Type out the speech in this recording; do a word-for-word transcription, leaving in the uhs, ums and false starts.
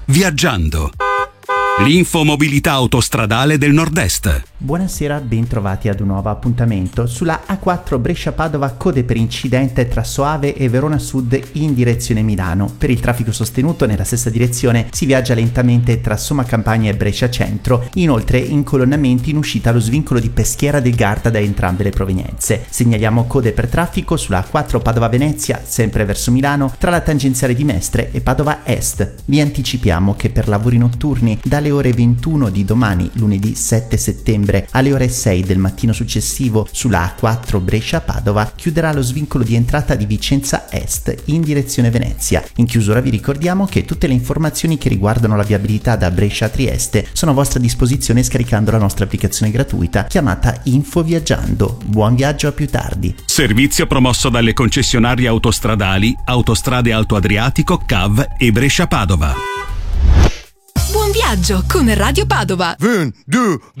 Viaggiando. L'infomobilità autostradale del Nord-Est. Buonasera, bentrovati ad un nuovo appuntamento sulla A quattro Brescia-Padova, code per incidente tra Soave e Verona Sud in direzione Milano. Per il traffico sostenuto nella stessa direzione si viaggia lentamente tra Somma Campagna e Brescia Centro, inoltre incolonnamenti in uscita allo svincolo di Peschiera del Garda da entrambe le provenienze. Segnaliamo code per traffico sulla A quattro Padova-Venezia, sempre verso Milano, tra la tangenziale di Mestre e Padova Est. Vi anticipiamo che per lavori notturni dalle ore ventuno di domani, lunedì sette settembre, alle ore sei del mattino successivo sulla A quattro Brescia-Padova chiuderà lo svincolo di entrata di Vicenza Est in direzione Venezia. In chiusura vi ricordiamo che tutte le informazioni che riguardano la viabilità da Brescia a Trieste sono a vostra disposizione scaricando la nostra applicazione gratuita chiamata Info Viaggiando. Buon viaggio, a più tardi. Servizio promosso dalle concessionarie autostradali Autostrade Alto Adriatico, C A V e Brescia-Padova. Buon viaggio con Radio Padova. Un, due,